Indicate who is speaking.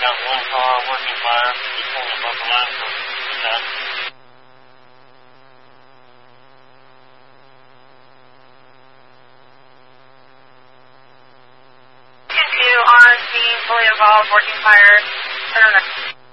Speaker 1: got one car working fire. Just pulling above the line for that.
Speaker 2: RC fully involved, working fire.